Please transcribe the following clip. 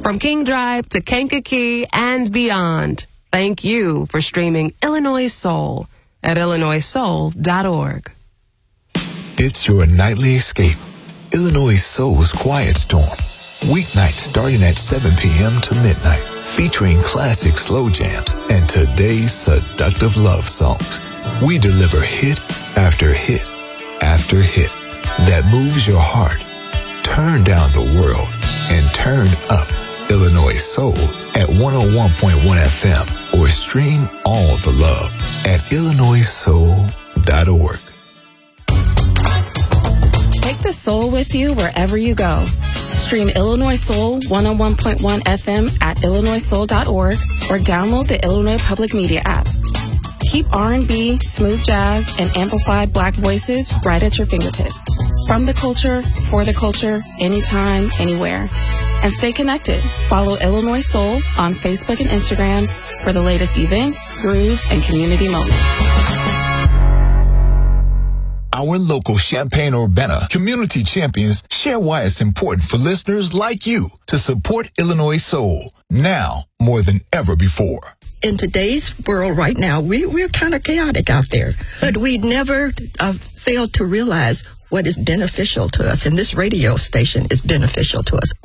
From King Drive to Kankakee and beyond, thank you for streaming Illinois Soul at illinoissoul.org. It's your nightly escape. Illinois Soul's Quiet Storm. Weeknights starting at 7 p.m. to midnight, featuring classic slow jams and today's seductive love songs. We deliver hit after hit after hit that moves your heart. Turn down the world and turn up Illinois Soul at 101.1 FM or stream all the love at illinoissoul.org. Take the soul with you wherever you go. Stream Illinois Soul 101.1 FM at illinoissoul.org or download the Illinois Public Media app. Keep R&B, smooth jazz, and amplified Black voices right at your fingertips. From the culture, for the culture, anytime, anywhere. And stay connected. Follow Illinois Soul on Facebook and Instagram for the latest events, grooves, and community moments. Our local Champaign-Urbana community champions share why it's important for listeners like you to support Illinois Soul now more than ever before. In today's world right now, we're kind of chaotic out there, but we never fail to realize what is beneficial to us, and this radio station is beneficial to us.